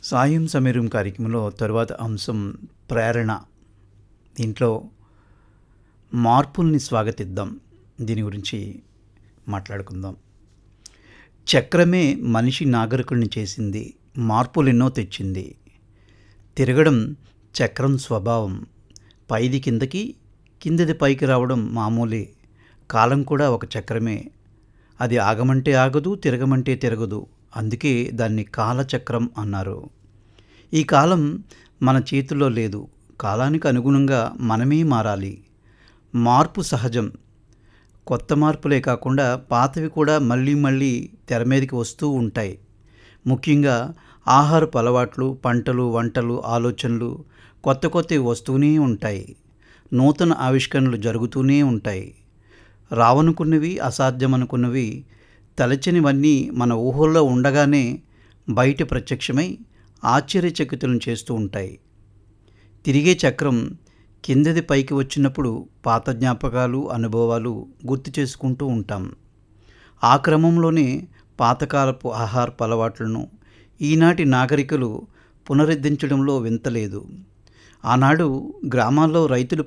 సాయం సమీరం కార్యక్రమంలో తరువాత అంశం ప్రేరణ. దీంట్లో మార్పుల్ని స్వాగతిద్దాం. దీని గురించి మాట్లాడుకుందాం. చక్రమే మనిషి నాగరికుల్ని చేసింది, మార్పులెన్నో తెచ్చింది. తిరగడం చక్రం స్వభావం. పైది కిందకి, కిందది పైకి రావడం మామూలే. కాలం కూడా ఒక చక్రమే. అది ఆగమంటే ఆగదు, తిరగమంటే తిరగదు. అందుకే దాన్ని కాలచక్రం అన్నారు. ఈ కాలం మన చేతుల్లో లేదు. కాలానికి అనుగుణంగా మనమే మారాలి. మార్పు సహజం. కొత్త మార్పులే కాకుండా పాతవి కూడా మళ్ళీ మళ్ళీ తెర మీదకి వస్తూ ఉంటాయి. ముఖ్యంగా ఆహారపు అలవాట్లు, పంటలు, వంటలు, ఆలోచనలు కొత్త కొత్తవి వస్తూనే ఉంటాయి. నూతన ఆవిష్కరణలు జరుగుతూనే ఉంటాయి. రావనుకున్నవి, అసాధ్యమనుకున్నవి, తలచనివన్నీ మన ఊహల్లో ఉండగానే బయట ప్రత్యక్షమై ఆశ్చర్యచకితులను చేస్తూ ఉంటాయి. తిరిగే చక్రం కిందది పైకి వచ్చినప్పుడు పాత జ్ఞాపకాలు, అనుభవాలు గుర్తు చేసుకుంటూ ఉంటాం. ఆ క్రమంలోనే పాతకాలపు ఆహారపు అలవాట్లను ఈనాటి నాగరికులు పునరుద్ధరించడంలో వింత లేదు. ఆనాడు గ్రామాల్లో రైతులు